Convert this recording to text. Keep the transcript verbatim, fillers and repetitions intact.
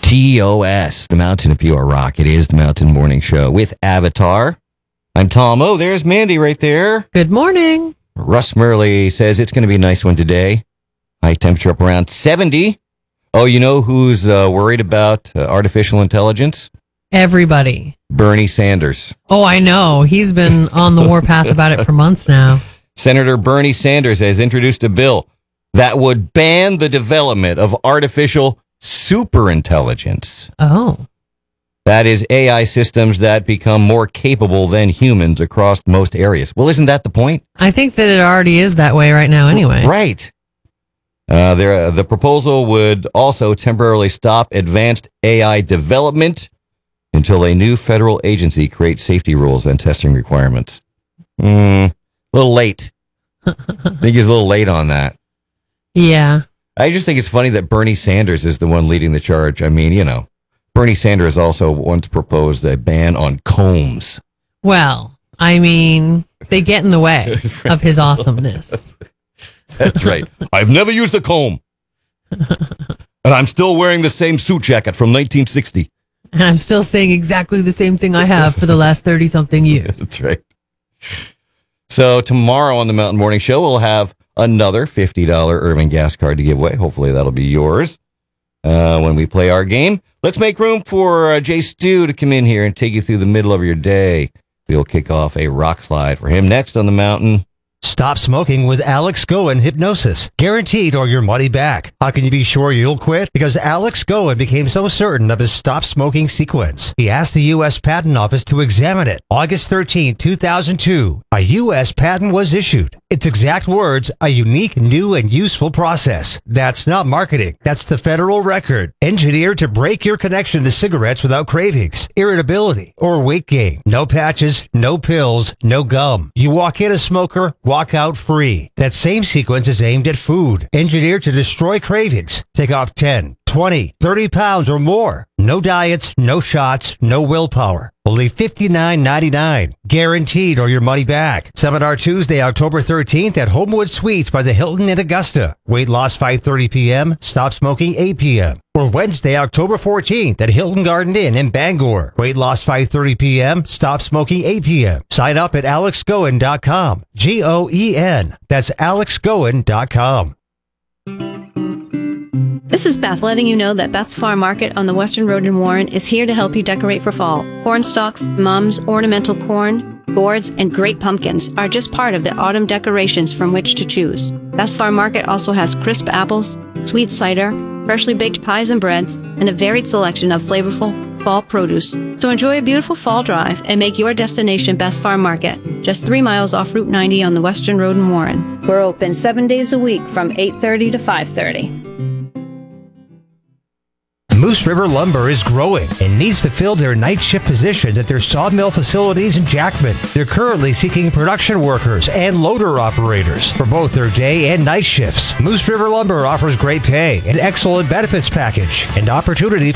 T O S, the Mountain of Pure Rock. It is the Mountain Morning Show with Avatar. I'm Tom. Oh, there's Mandy right there. Good morning. Russ Murley says it's going to be a nice one today. High temperature up around seventy. Oh, you know who's uh, worried about uh, artificial intelligence? Everybody. Bernie Sanders. Oh, I know. He's been on the warpath about it for months now. Senator Bernie Sanders has introduced a bill that would ban the development of artificial superintelligence. Oh. That is A I systems that become more capable than humans across most areas. Well, isn't that the point? I think that it already is that way right now anyway. Right. Uh, there, the proposal would also temporarily stop advanced A I development until a new federal agency creates safety rules and testing requirements. Mm, a little late. I think he's a little late on that. Yeah. I just think it's funny that Bernie Sanders is the one leading the charge. I mean, you know, Bernie Sanders also once proposed a ban on combs. Well, I mean, they get in the way of his awesomeness. That's right. I've never used a comb. And I'm still wearing the same suit jacket from nineteen sixty. And I'm still saying exactly the same thing I have for the last thirty-something years. That's right. So tomorrow on the Mountain Morning Show, we'll have another fifty dollars Irving gas card to give away. Hopefully that'll be yours uh, when we play our game. Let's make room for uh, Jay Stu to come in here and take you through the middle of your day. We'll kick off a rock slide for him next on the Mountain. Stop smoking with Alex Goen Hypnosis. Guaranteed or your money back. How can you be sure you'll quit? Because Alex Goen became so certain of his stop smoking sequence. He asked the U S Patent Office to examine it. August thirteenth, two thousand two, a U S patent was issued. Its exact words, a unique, new, and useful process. That's not marketing. That's the federal record. Engineered to break your connection to cigarettes without cravings, irritability, or weight gain. No patches, no pills, no gum. You walk in a smoker, walk out free. That same sequence is aimed at food. Engineered to destroy cravings. Take off ten, twenty, thirty pounds or more. No diets, no shots, no willpower. Only fifty-nine ninety-nine. Guaranteed or your money back. Seminar Tuesday, October thirteenth at Homewood Suites by the Hilton in Augusta. Weight loss five thirty p.m. Stop smoking eight p.m. Or Wednesday, October fourteenth at Hilton Garden Inn in Bangor. Weight loss five thirty p.m. Stop smoking eight p.m. Sign up at alex goen dot com. G O E N. That's alex goen dot com. This is Beth letting you know that Beth's Farm Market on the Western Road in Warren is here to help you decorate for fall. Corn stalks, mums, ornamental corn, gourds, and great pumpkins are just part of the autumn decorations from which to choose. Beth's Farm Market also has crisp apples, sweet cider, freshly baked pies and breads, and a varied selection of flavorful fall produce. So enjoy a beautiful fall drive and make your destination Beth's Farm Market, just three miles off Route ninety on the Western Road in Warren. We're open seven days a week from eight thirty to five thirty. Moose River Lumber is growing and needs to fill their night shift positions at their sawmill facilities in Jackman. They're currently seeking production workers and loader operators for both their day and night shifts. Moose River Lumber offers great pay, an excellent benefits package, and opportunity